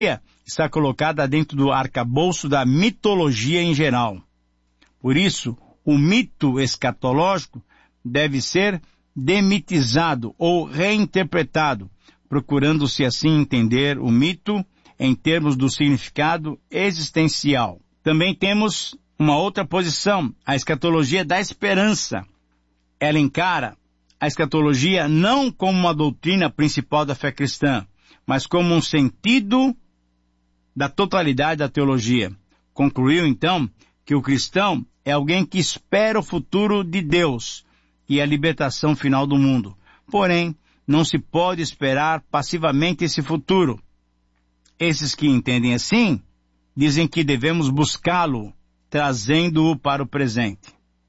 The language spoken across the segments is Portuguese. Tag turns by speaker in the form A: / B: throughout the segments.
A: está colocada dentro do arcabouço da mitologia em geral. Por isso, o mito escatológico deve ser demitizado ou reinterpretado, procurando-se assim entender o mito em termos do significado existencial. Também temos uma outra posição, a escatologia da esperança. Ela encara a escatologia não como uma doutrina principal da fé cristã, mas como um sentido da totalidade da teologia. Concluiu, então, que o cristão é alguém que espera o futuro de Deus e a libertação final do mundo. Porém, não se pode esperar passivamente esse futuro. Esses que entendem assim, dizem que devemos buscá-lo, trazendo-o para o presente.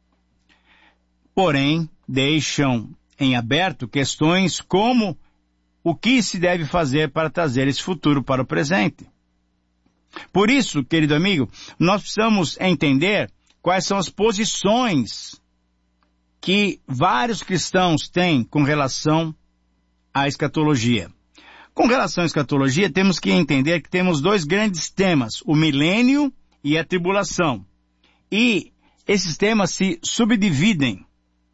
A: Porém, deixam em aberto questões como o que se deve fazer para trazer esse futuro para o presente. Por isso, querido amigo, nós precisamos entender quais são as posições que vários cristãos têm com relação à escatologia. Com relação à escatologia, temos que entender que temos dois grandes temas, o milênio e a tribulação. E esses temas se subdividem.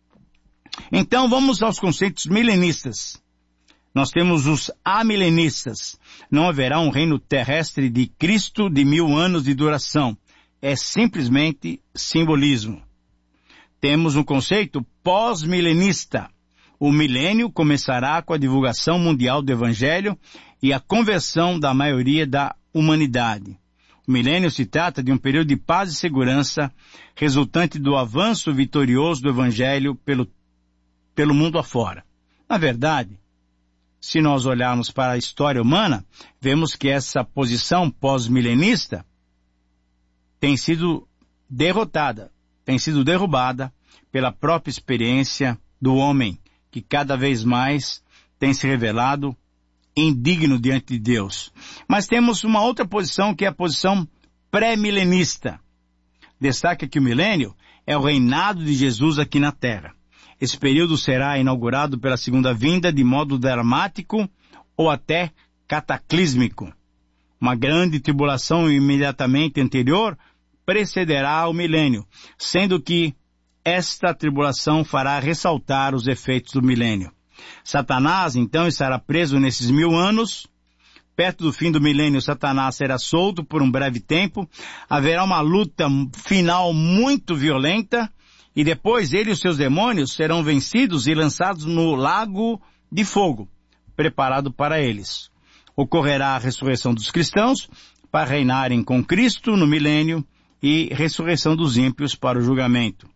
A: Então, vamos aos conceitos milenistas. Nós temos os amilenistas. Não haverá um reino terrestre de Cristo de 1000 anos de duração. É simplesmente simbolismo. Temos um conceito pós-milenista. O milênio começará com a divulgação mundial do Evangelho e a conversão da maioria da humanidade. O milênio se trata de um período de paz e segurança resultante do avanço vitorioso do Evangelho pelo mundo afora. Na verdade, se nós olharmos para a história humana, vemos que essa posição pós-milenista tem sido derrotada, tem sido derrubada pela própria experiência do homem, que cada vez mais tem se revelado indigno diante de Deus. Mas temos uma outra posição, que é a posição pré-milenista. Destaca que o milênio é o reinado de Jesus aqui na Terra. Esse período será inaugurado pela segunda vinda de modo dramático ou até cataclísmico. Uma grande tribulação imediatamente anterior precederá o milênio, sendo que esta tribulação fará ressaltar os efeitos do milênio. Satanás, então, estará preso nesses 1000 anos. Perto do fim do milênio, Satanás será solto por um breve tempo. Haverá uma luta final muito violenta. E depois ele e os seus demônios serão vencidos e lançados no lago de fogo, preparado para eles. Ocorrerá a ressurreição dos cristãos para reinarem com Cristo no milênio e ressurreição dos ímpios para o julgamento.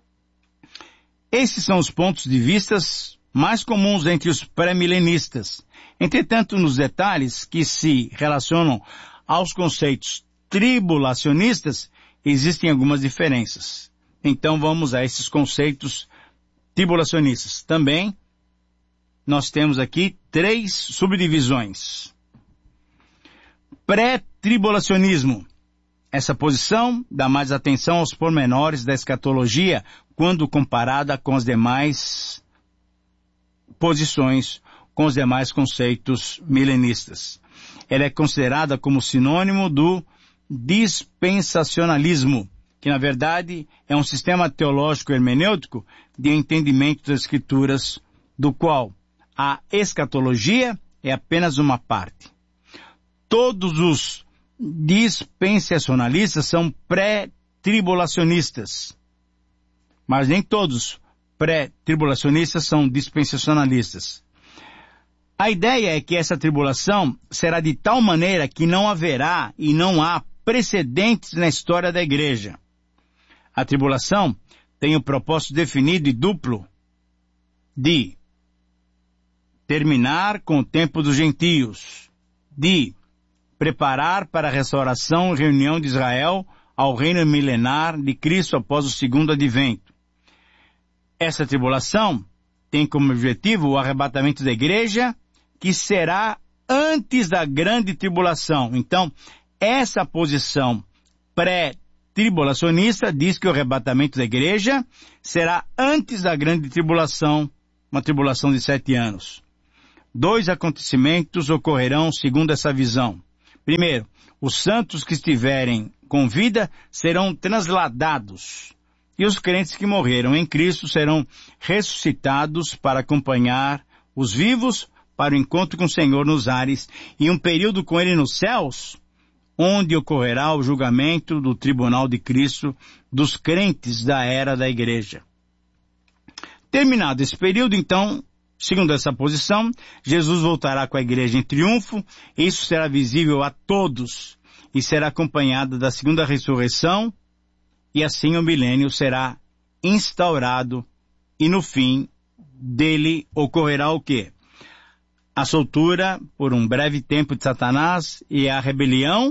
A: Esses são os pontos de vistas mais comuns entre os pré-milenistas. Entretanto, nos detalhes que se relacionam aos conceitos tribulacionistas, existem algumas diferenças. Então vamos a esses conceitos tribulacionistas. Também nós temos aqui 3 subdivisões. Pré-tribulacionismo. Essa posição dá mais atenção aos pormenores da escatologia quando comparada com as demais posições, com os demais conceitos milenistas. Ela é considerada como sinônimo do dispensacionalismo, que na verdade é um sistema teológico hermenêutico de entendimento das Escrituras, do qual a escatologia é apenas uma parte. Todos os dispensacionalistas são pré-tribulacionistas, mas nem todos pré-tribulacionistas são dispensacionalistas. A ideia é que essa tribulação será de tal maneira que não haverá e não há precedentes na história da igreja. A tribulação tem o propósito definido e duplo de terminar com o tempo dos gentios, de preparar para a restauração e reunião de Israel ao reino milenar de Cristo após o segundo advento. Essa tribulação tem como objetivo o arrebatamento da igreja, que será antes da grande tribulação. Então, essa posição pré-tribulacionista diz que o arrebatamento da igreja será antes da grande tribulação, uma tribulação de 7 anos. 2 acontecimentos ocorrerão segundo essa visão. Primeiro, os santos que estiverem com vida serão transladados, e os crentes que morreram em Cristo serão ressuscitados para acompanhar os vivos para o encontro com o Senhor nos ares e um período com Ele nos céus, onde ocorrerá o julgamento do tribunal de Cristo dos crentes da era da igreja. Terminado esse período, então, segundo essa posição, Jesus voltará com a igreja em triunfo, isso será visível a todos e será acompanhado da segunda ressurreição, e assim o milênio será instaurado e no fim dele ocorrerá o quê? A soltura por um breve tempo de Satanás e a rebelião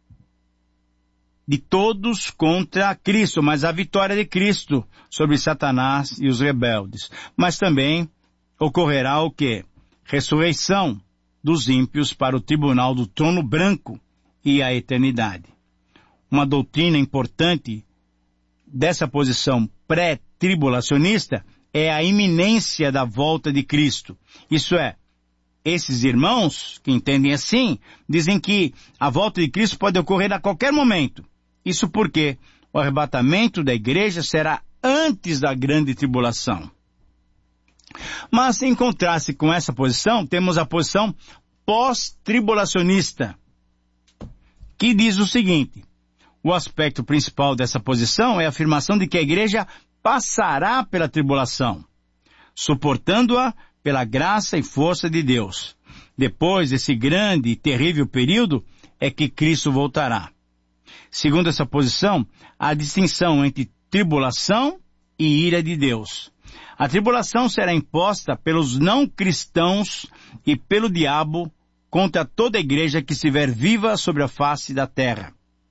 A: de todos contra Cristo, mas a vitória de Cristo sobre Satanás e os rebeldes. Mas também ocorrerá o quê? Ressurreição dos ímpios para o tribunal do trono branco e a eternidade. Uma doutrina importante dessa posição pré-tribulacionista é a iminência da volta de Cristo. Isso é, esses irmãos que entendem assim, dizem que a volta de Cristo pode ocorrer a qualquer momento. Isso porque o arrebatamento da igreja será antes da grande tribulação. Mas, em contraste com essa posição, temos a posição pós-tribulacionista, que diz o seguinte: o aspecto principal dessa posição é a afirmação de que a igreja passará pela tribulação, suportando-a pela graça e força de Deus. Depois desse grande e terrível período é que Cristo voltará. Segundo essa posição, há distinção entre tribulação e ira de Deus. A tribulação será imposta pelos não cristãos e pelo diabo contra toda a igreja que estiver viva sobre a face da terra.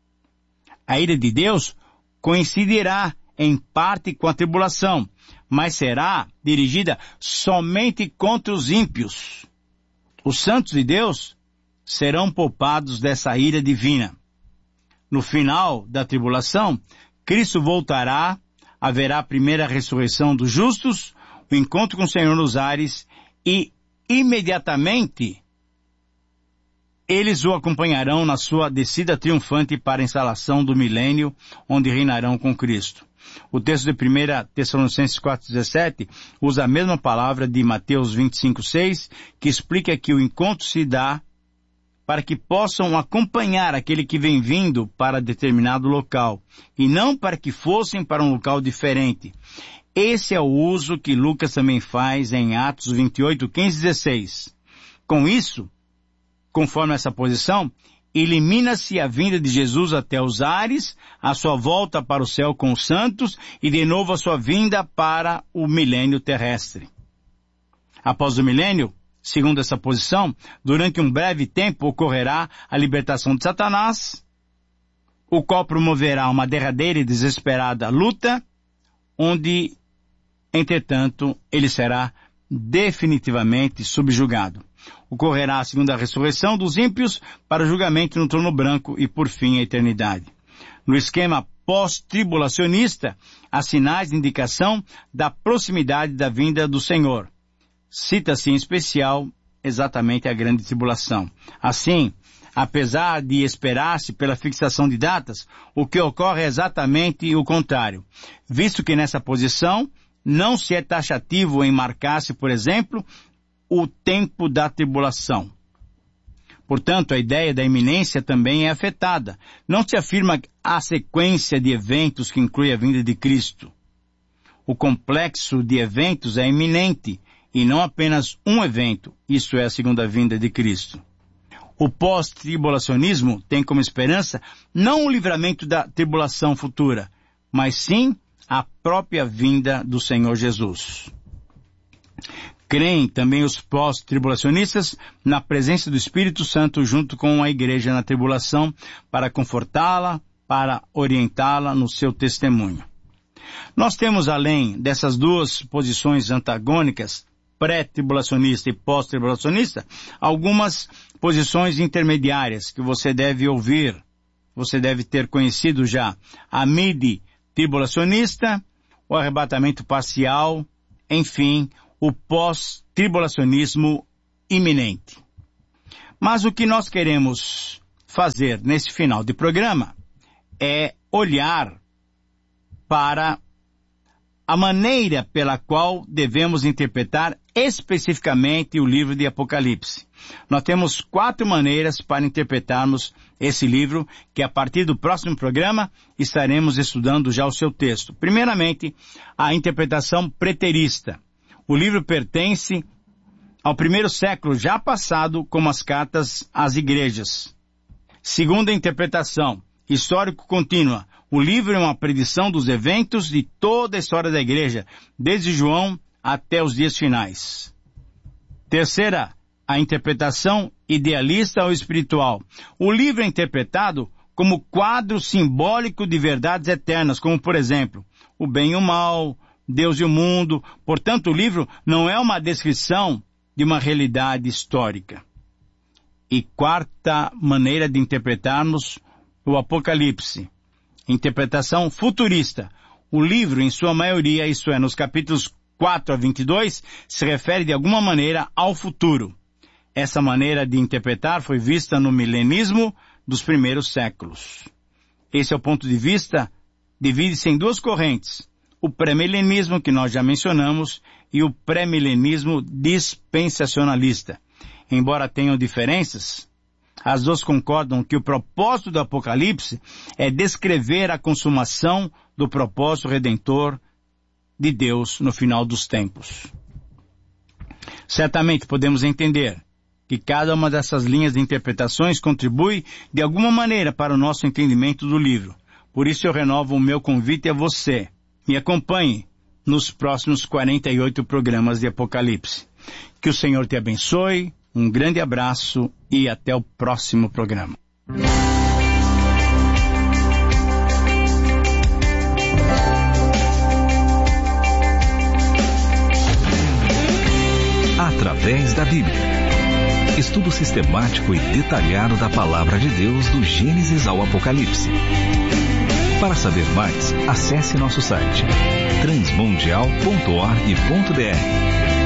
A: A ira de Deus coincidirá em parte com a tribulação, mas será dirigida somente contra os ímpios. Os santos de Deus serão poupados dessa ira divina. No final da tribulação, Cristo voltará, haverá a primeira ressurreição dos justos, o encontro com o Senhor nos ares e, imediatamente, eles o acompanharão na sua descida triunfante para a instalação do milênio, onde reinarão com Cristo. O texto de 1 Tessalonicenses 4,17 usa a mesma palavra de Mateus 25,6, que explica que o encontro se dá para que possam acompanhar aquele que vem vindo para determinado local, e não para que fossem para um local diferente. Esse é o uso que Lucas também faz em Atos 28, 15 e 16. Com isso, conforme essa posição, elimina-se a vinda de Jesus até os ares, a sua volta para o céu com os santos e de novo a sua vinda para o milênio terrestre. Após o milênio, segundo essa posição, durante um breve tempo ocorrerá a libertação de Satanás, o qual promoverá uma derradeira e desesperada luta, onde, entretanto, ele será definitivamente subjugado. Ocorrerá a segunda ressurreição dos ímpios para o julgamento no trono branco e, por fim, a eternidade. No esquema pós-tribulacionista, há sinais de indicação da proximidade da vinda do Senhor. Cita-se em especial exatamente a grande tribulação. Assim, apesar de esperar-se pela fixação de datas, o que ocorre é exatamente o contrário, visto que nessa posição não se é taxativo em marcar-se, por exemplo, o tempo da tribulação. Portanto, a ideia da iminência também é afetada. Não se afirma a sequência de eventos que inclui a vinda de Cristo. O complexo de eventos é iminente, e não apenas um evento, isto é, a segunda vinda de Cristo. O pós-tribulacionismo tem como esperança não o livramento da tribulação futura, mas sim a própria vinda do Senhor Jesus. Creem também os pós-tribulacionistas na presença do Espírito Santo junto com a igreja na tribulação para confortá-la, para orientá-la no seu testemunho. Nós temos, além dessas duas posições antagônicas, pré-tribulacionista e pós-tribulacionista, algumas posições intermediárias que você deve ouvir, você deve ter conhecido já: a midi-tribulacionista, o arrebatamento parcial, enfim, o pós-tribulacionismo iminente. Mas o que nós queremos fazer nesse final de programa é olhar para a maneira pela qual devemos interpretar especificamente o livro de Apocalipse. Nós temos 4 maneiras para interpretarmos esse livro, que a partir do próximo programa estaremos estudando já o seu texto. Primeiramente, a interpretação preterista. O livro pertence ao 1º século já passado, como as cartas às igrejas. Segunda interpretação, histórico-contínua. O livro é uma predição dos eventos de toda a história da igreja, desde João até os dias finais. Terceira, a interpretação idealista ou espiritual. O livro é interpretado como quadro simbólico de verdades eternas, como, por exemplo, o bem e o mal, Deus e o mundo. Portanto, o livro não é uma descrição de uma realidade histórica. E quarta maneira de interpretarmos o Apocalipse, interpretação futurista. O livro, em sua maioria, isto é, nos capítulos 4 a 22, se refere de alguma maneira ao futuro. Essa maneira de interpretar foi vista no milenismo dos primeiros séculos. Esse é o ponto de vista, divide-se em 2 correntes. O pré-milenismo, que nós já mencionamos, e o pré-milenismo dispensacionalista. Embora tenham diferenças, as 2 concordam que o propósito do Apocalipse é descrever a consumação do propósito redentor de Deus no final dos tempos. Certamente podemos entender que cada uma dessas linhas de interpretações contribui de alguma maneira para o nosso entendimento do livro. Por isso eu renovo o meu convite a você. Me acompanhe nos próximos 48 programas de Apocalipse. Que o Senhor te abençoe. Um grande abraço e até o próximo programa.
B: Através da Bíblia. Estudo sistemático e detalhado da Palavra de Deus do Gênesis ao Apocalipse. Para saber mais, acesse nosso site transmundial.org.br